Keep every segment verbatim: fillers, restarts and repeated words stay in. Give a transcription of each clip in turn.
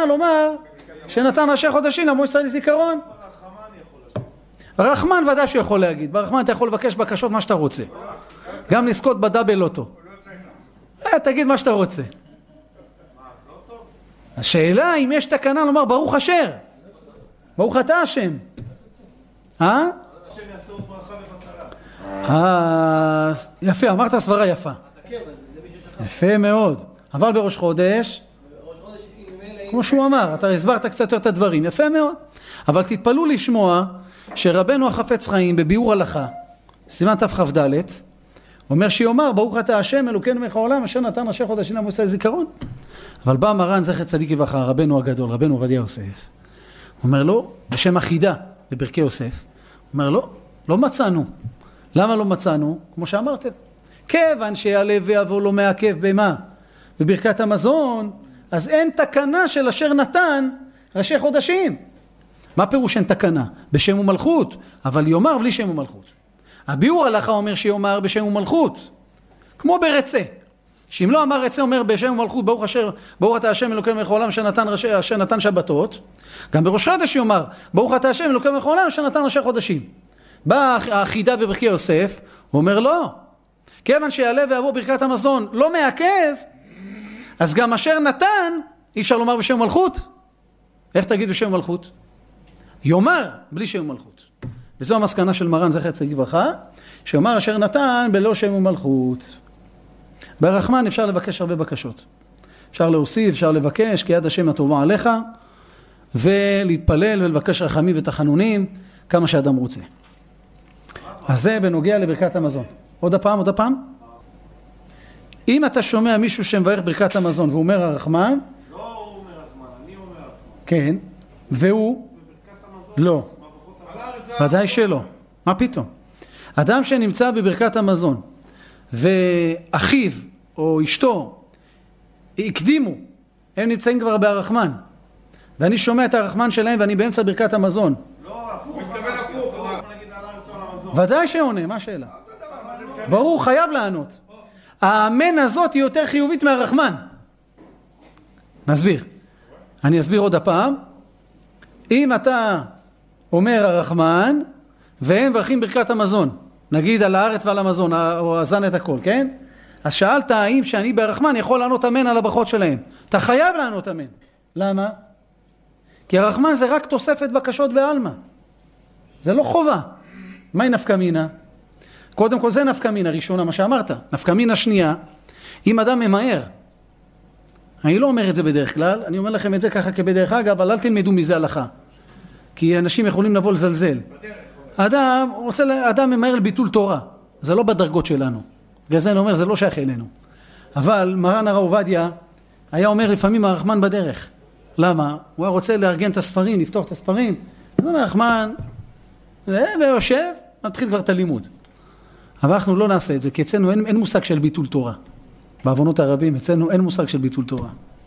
הכוונה לומר שנתן ראשי חודשים לעמו ישראל לזיכרון. הרחמן ודאי שיכול להגיד, ברחמן אתה יכול לבקש בקשות מה שאתה רוצה, גם לזכות בדאבל לוטו, תגיד מה שאתה רוצה. השאלה אם יש תקנה לומר ברוך אשר, ברוך אתה השם, אה? אה, יפה, אמרת סברה יפה, יפה מאוד. אבל בראש חודש, כמו שהוא אמר, אתה הסברת קצת יותר את הדברים, יפה מאוד. אבל תתפלו לשמוע שרבנו החפץ חיים בביאור הלכה, סימן תכ"ד, אומר שיאמר ברוך אתה השם אלוקינו מלך העולם אשר נתן ראשי חודשים לעמו ישראל לזיכרון. אבל בא מרן זכר צדיק לברכה, רבנו הגדול, רבנו עובדיה יוסף, אומר לו בשם אחידה בברכי יוסף, אומר לו לא מצאנו. למה לא מצאנו? כמו שאמרתם, כיוון שיעלה ויבוא לא מעכב במה? בברכת המזון, אז אין תקנה של אשר נתן ראשי חודשים. מה פירוש אין תקנה? בשם ומלכות, אבל יאמר בלי שם ומלכות. הביאור הלכה אומר שיאמר בשם ומלכות, כמו ברצה. שאם לא אמר רצה אומר בשם ומלכות, ברוך אשר, ברוך אתה השם אלוקינו מלך העולם אשר נתן ראשי, אשר נתן שבתות. גם בראש חודש יאמר ברוך אתה השם אלוקינו מלך העולם אשר נתן ראשי חודשים. באה האחידה בברכי יוסף, הוא אומר לא. כיוון שיעלה ויבוא ברכת המזון לא מעכב, אז גם אשר נתן אי אפשר לומר בשם מלכות. איך תגיד בשם מלכות? יאמר בלי שם מלכות. וזו המסקנה של מרן זכר צדיק לברכה, שיאמר אשר נתן בלא שם ומלכות. ברחמן אפשר לבקש הרבה בקשות, אפשר להוסיף, אפשר לבקש כי יד השם הטובה עליך, ולהתפלל ולבקש רחמים ותחנונים כמה שאדם רוצה. אז זה בנוגע לברכת המזון. עוד הפעם, עוד הפעם. אם אתה שומע מישהו שמברך ברכת המזון והוא אומר הרחמן, לא הוא אומר הרחמן, אני אומר הרחמן. כן, והוא לא, ודאי שלא. מה פתאום? אדם שנמצא בברכת המזון ואחיו או אשתו הקדימו, הם נמצאים כבר ברחמן, ואני שומע את הרחמן שלהם ואני באמצע ברכת המזון. לא, הפוך, מתכוון הפוך, נגיד על הארץ או על המזון. ודאי שעונה, מה השאלה? ברור, חייב לענות. האמן הזאת היא יותר חיובית מהרחמן. נסביר. אני אסביר עוד הפעם. אם אתה אומר הרחמן והם מברכים ברכת המזון, נגיד על הארץ ועל המזון, או הזן את הכל, כן? אז שאלת האם שאני ברחמן יכול לענות אמן על הברכות שלהם. אתה חייב לענות אמן. למה? כי הרחמן זה רק תוספת בקשות בעלמא. זה לא חובה. מהי נפקא מינה? קודם כל זה נפקא מינה ראשונה, מה שאמרת. נפקא מינה שנייה, אם אדם ממהר, אני לא אומר את זה בדרך כלל, אני אומר לכם את זה ככה כבדרך אגב, אבל אל תלמדו מזה הלכה. כי אנשים יכולים לבוא לזלזל. אדם, רוצה, אדם ממהר לביטול תורה. זה לא בדרגות שלנו. בגלל זה אני אומר, זה לא שייך אלינו. אבל מרן הרב עובדיה היה אומר לפעמים הרחמן בדרך. למה? הוא היה רוצה לארגן את הספרים, לפתוח את הספרים. אז הוא אומר, הרחמן, ויושב, נתחיל כבר את הלימוד. אבל אנחנו לא נעשה את זה, כי אצלנו אין, אין מושג של ביטול תורה. בעוונות הרבים, אצלנו אין מושג של ביטול תורה.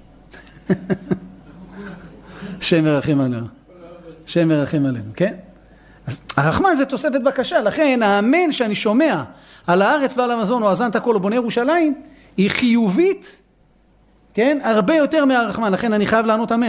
שם מרחם עלינו. שם מרחם עלינו, כן? אז הרחמן זה תוספת בקשה, לכן האמן שאני שומע על הארץ ועל המזון, או הזן את הכל, או בונה ירושלים, היא חיובית, כן? הרבה יותר מהרחמן, לכן אני חייב לענות אמן.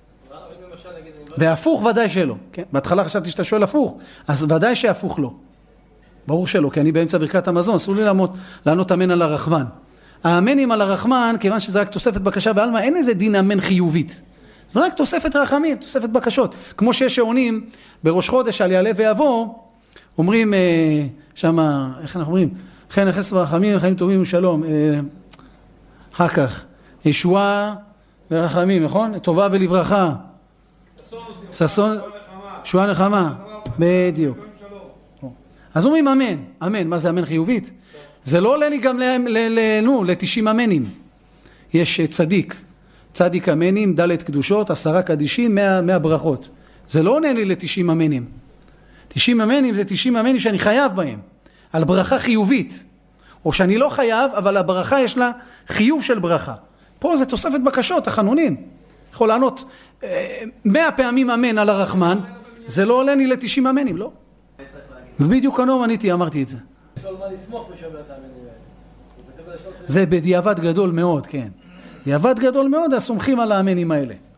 והפוך ודאי שלא, כן? בהתחלה חשבתי שאתה שואל הפוך, אז ודאי שהפוך לא. ברור שלא, כי אני באמצע ברכת המזון, אסור לי לענות, לענות אמן על הרחמן. האמנים על הרחמן, כיוון שזה רק תוספת בקשה בעלמא, אין איזה דין אמן חיובית. זה רק תוספת רחמים, תוספת בקשות. כמו שיש שעונים בראש חודש על יעלה ויבוא, אומרים אה, שמה, איך אנחנו אומרים? חן החסד ורחמים, חיים טובים ושלום. אה, אחר כך, ישועה ורחמים, נכון? טובה ולברכה. ששון, ישועה נחמה. בדיוק. אז אומרים אמן, אמן. מה זה אמן חיובית? זה לא עולה לי גם ל-תשעים אמנים. יש צדיק. צדיק אמנים, דלת קדושות, עשרה קדישים, מאה ברכות. זה לא עונה לי ל-תשעים אמנים. תשעים אמנים זה תשעים אמנים שאני חייב בהם, על ברכה חיובית. או שאני לא חייב, אבל הברכה יש לה חיוב של ברכה. פה זה תוספת בקשות, החנונים. יכול לענות מאה פעמים אמן על הרחמן, זה לא עולה לי ל-תשעים אמנים, לא? ובדיוק כנום עניתי, אמרתי את זה. זה בדיעבד גדול מאוד, כן. דיעבד גדול מאוד, הסומכים על האמנים האלה.